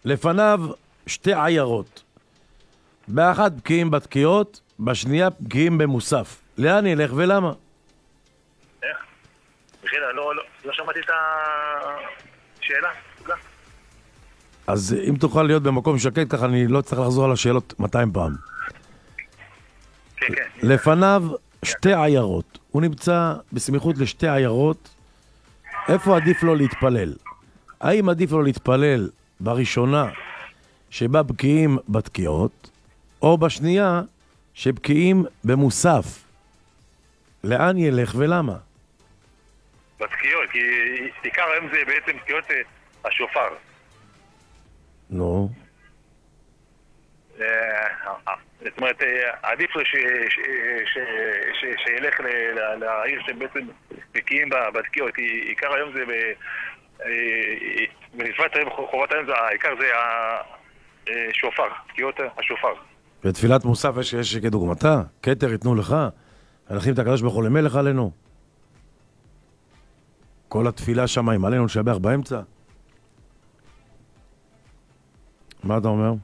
לפניו שתי עיירות. באחת בקיעים בתקיעות, בשנייה בקיעים במוסף. לאן ילך ולמה? איך? מחילה, לא שמעתי את השאלה. תודה. אז אם תוכל להיות במקום שקט, ככה אני לא צריך לחזור על השאלות 200 פעם. כן. לפניו שתי עיירות. הוא נמצא בסמיכות לשתי עיירות. איפה עדיף לו להתפלל? האם עדיף לו להתפלל בראשונה שבה בקיעים בתקיעות, או בשנייה שבקיעים במוסף? לאן ילך ולמה? בתקיעות, כי עיקר היום זה בעצם תקיעות השופר. נו. זאת אומרת, עדיף לו שילך לעיר שבעצם בקיעים בתקיעות, כי עיקר היום זה במצוות היום, חובת היום, העיקר זה השופר, תקיעות השופר. בתפילת מוסף יש כדוגמתה, כתר ייתנו לך, הלכים את הקדוש ברוך הוא למלך עלינו. כל התפילה שם עם עלינו לשבח באמצע. מה אתה אומר?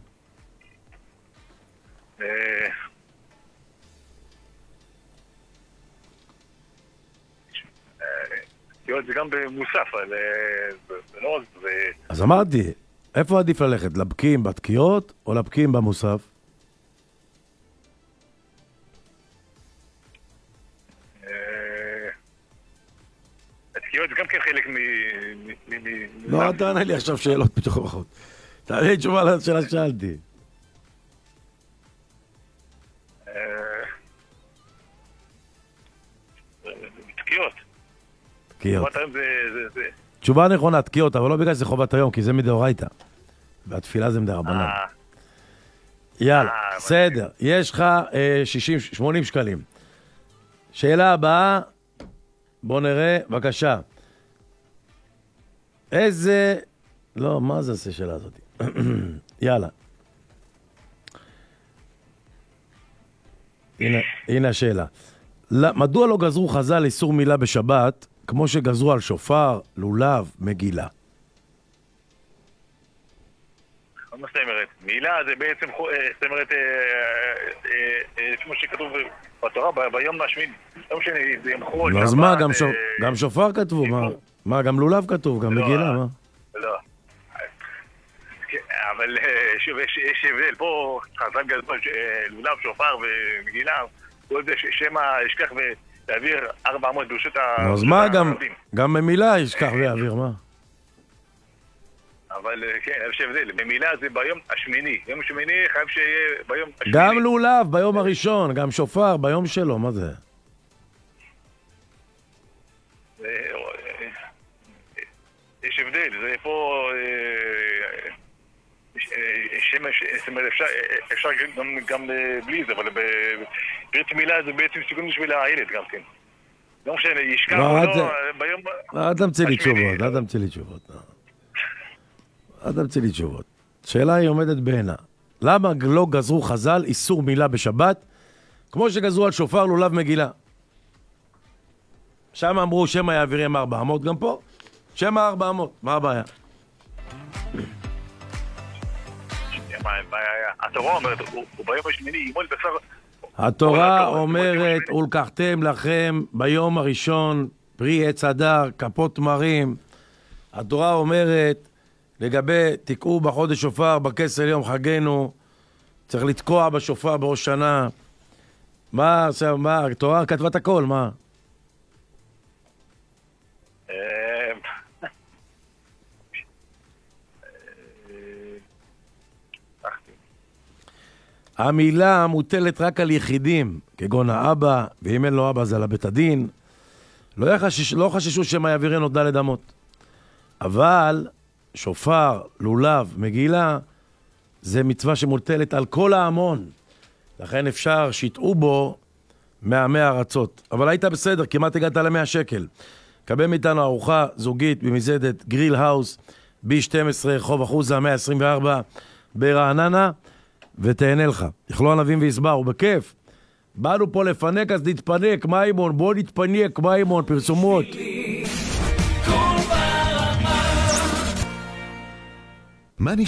זה גם במוסף, זה לא... אז אמרתי, איפה עדיף ללכת? לבקיעים בתקיעות או לבקיעים במוסף? התקיעות זה גם כן חלק לא, תענה לי עכשיו שאלות בתוך בחוץ. תענה לי תשובה על השאלה ששאלתי. תקיעות. תקיעות. חובת היום זה... תשובה נכונה, תקיעות, אבל לא בגלל שזה חובת היום, כי זה מדאורייתא. והתפילה זה מדרבנן. יאללה, בסדר. יש לך 80 שקלים. שאלה הבאה, בוא נראה, בבקשה. איזה... לא, מה זה השאלה הזאת? יאללה. הנה השאלה. מדוע לא גזרו חז"ל איסור מילה בשבת, כמו שגזרו על שופר, לולב, מגילה? מה זאת אומרת? מילה זה בעצם, זאת אומרת, כמו שכתוב בתורה, ביום השמיני. לא משנה, זה יום חול. אז מה, גם שופר כתבו? מה, גם לולב כתוב, גם מגילה, מה? לא. אבל שוב, יש הבדל. פה חז"ל גזרו לולב, שופר ומגילה. כל זה שמא ישכח ולהעביר 400 ברשות הרבים. אז מה, גם במילה ישכח ויעביר, מה? אבל כן, יש הבדל. במילה זה ביום השמיני. יום שמיני חייב שיהיה ביום השמיני. גם לולב ביום הראשון, גם שופר ביום שלו, מה זה? יש הבדל, זה פה... זאת אומרת, אפשר גם בלי זה, אבל ברית מילה זה בעצם סיכון בשביל הילד גם כן. לא משנה, ישכח או לא, ביום... אל תמציא לי תשובות, אל תמציא לי תשובות. אל תמציא לי תשובות. שאלה היא עומדת בעינה. למה לא גזרו חז"ל איסור מילה בשבת, כמו שגזרו על שופר, לולב, מגילה? שם אמרו שמא יעבירים 400, גם פה שמא 400, מה הבעיה? התורה אומרת, הוא ביום השמיני ימול בשר... התורה אומרת, ולקחתם לכם ביום הראשון פרי עץ הדר, כפות תמרים. התורה אומרת, לגבי תקעו בחודש שופר בכסל יום חגנו, צריך לתקוע בשופר בראש שנה. מה, התורה כתבה את הכל, מה? המילה מוטלת רק על יחידים, כגון האבא, ואם אין לו אבא זה על בית הדין. לא חששו שמא יעבירנו ד' אמות. אבל שופר, לולב, מגילה, זה מצווה שמוטלת על כל ההמון. לכן אפשר שיטעו בו 100 ארצות. אבל היית בסדר, כמעט הגעת ל100 שקל. קבל מאיתנו ארוחה זוגית במזדת גריל האוס, B12, רחוב אחוזה 124 ברעננה, ותהנה לך. יכלו ענבים ויסברו, בכיף. באנו פה לפנק, אז נתפנק, מיימון, בוא נתפנק, מיימון, פרסומות.